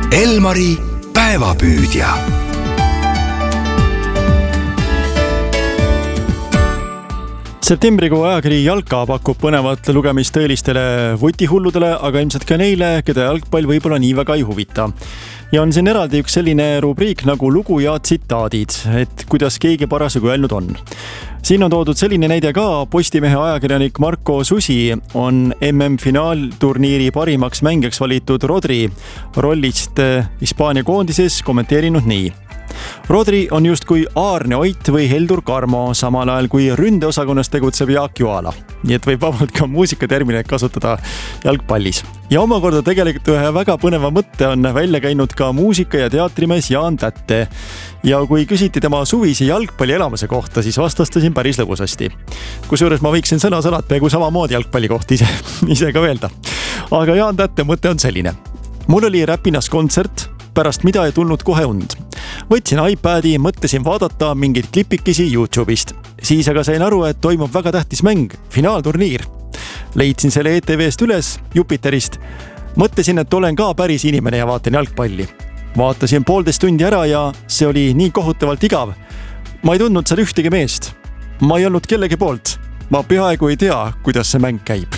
Elmari päevapüüdja. Septembrikuu ajakiri Jalka pakub põnevat lugemist tõelistele vutihulludele, aga ilmselt ka neile, keda jalgpall võib-olla nii väga ei huvita. Ja on siin eraldi üks selline rubriik nagu lugu ja tsitaadid, et kuidas keegi parasjagu öelnud on. Siin on toodud selline näide ka. Postimehe ajakirjanik Marko Susi on MM-finaalturniiri parimaks mängijaks valitud Rodri rollist Hispaania koondises kommenteerinud nii. Rodri on justkui Aarne Oit või Heldur Karmo, samal ajal kui ründeosakonnas tegutseb Jaak Joala. Nii et võib vabalt ka muusikatermineid kasutada jalgpallis. Ja omakorda tegelikult ühe väga põneva mõtte on välja käinud ka muusika- ja teatrimees Jaan Tätte. Ja kui küsiti tema suvise jalgpalli elamuse kohta, siis vastas ta siin päris lõbusasti. Kusjuures ma võiksin sõna-sõnad peaaegu samamoodi jalgpalli kohta ise ka öelda. Aga Jaan Tätte mõte on selline. Mul oli Räpinas kontsert, pärast mida ei tulnud kohe und. Võtsin iPadi, mõtlesin vaadata mingeid klipikesi YouTube'ist. Siis aga sain aru, et toimub väga tähtis mäng, finaalturniir. Leidsin selle ETV-st üles, Jupiterist. Mõtlesin, et olen ka päris inimene ja vaatan jalgpalli. Vaatasin 1,5 tundi ära ja see oli nii kohutavalt igav. Ma ei tundnud seal ühtegi meest. Ma ei olnud kellegi poolt. Ma peaaegu ei tea, kuidas see mäng käib.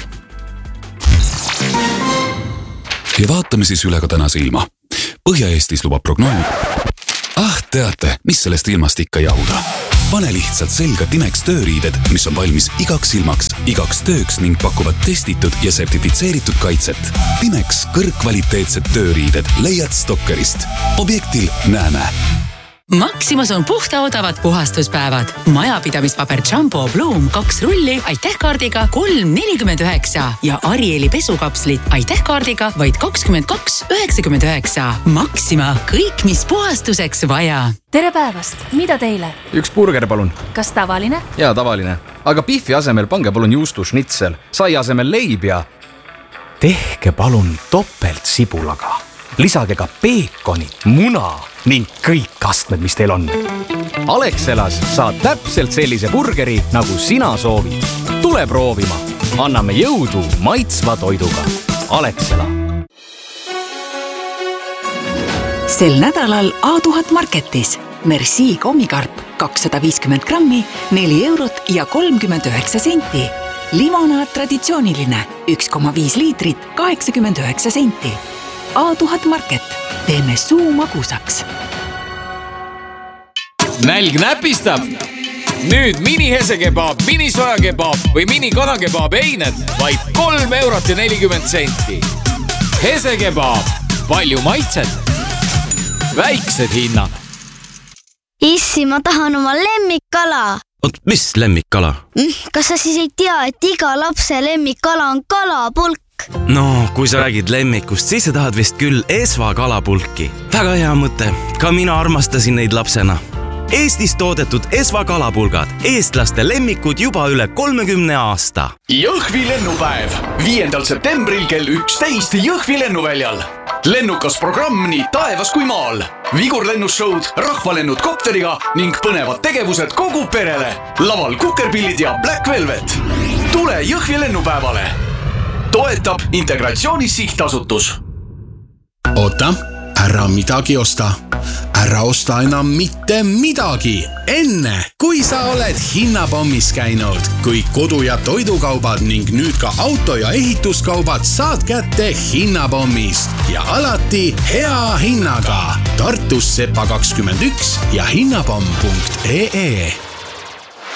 Ja vaatame siis üle ka tänase ilma. Põhja-Eestis lubab prognoos. Teate, mis sellest ilmast ikka jahuda? Pane lihtsalt selga Timex tööriided, mis on valmis igaks ilmaks, igaks tööks ning pakuvad testitud ja sertifitseeritud kaitset. Timex kõrgkvaliteetsed tööriided leiad Stokkerist. Objektil näeme. Maximas on puhta odavad puhastuspäevad. Majapidamispaber Jumbo Bloom 2 rulli aitähkaardiga 3,49 ja Arieli pesukapslid aitähkaardiga vaid 22,99. Maxima, kõik mis puhastuseks vaja. Tere päevast, mida teile? Üks burger palun. Kas tavaline? Jaa, tavaline. Aga biffi asemel pange palun juustu schnitzel, sai asemel leib ja tehke palun topelt sibulaga. Lisage ka peekoni, muna ning kõik astmed, mis teil on. Alexelas saad täpselt sellise burgeri, nagu sina soovid. Tule proovima. Anname jõudu maitsva toiduga. Alexela. Sel nädalal A1000 Marketis. Merci kommikarp 250 grammi, 4 eurot ja 39 senti. Limonaad traditsiooniline 1,5 liitrit, 89 senti. A1000 Market. Teeme suu magusaks. Nälg näpistab. Nüüd mini-hesekebab, mini-sojakebab või mini-kanakebab eined vaid 3 eurot ja 40 senti. Hesekebab. Palju maitset. Väiksed hinnad. Issi, ma tahan oma lemmikkala. Oot, mis lemmikkala? Kas sa siis ei tea, et iga lapse lemmikkala on kalapulk? No, kui sa räägid lemmikust, siis sa tahad vist küll Esva kalapulki. Väga hea mõte. Ka mina armastasin neid lapsena. Eestis toodetud Esva kalapulgad. Eestlaste lemmikud juba üle 30 aasta. Jõhvi lennupäev. 5. septembril kell 11 Jõhvi lennuväljal. Lennukas programm nii taevas kui maal. Vigurlennusshowd, rahvalennud kopteriga ning põnevad tegevused kogu perele. Laval Kukerpillid ja Black Velvet. Tule Jõhvi lennupäevale. Toetab Integratsioonis sihtasutus. Oota, ära midagi osta. Ära osta enam mitte midagi. Enne, kui sa oled hinnapommis käinud, kui kodu- ja toidukaubad ning nüüd ka auto- ja ehituskaubad saad kätte hinnapommist ja alati hea hinnaga. Tartus Sepa 21 ja hinnapomm.ee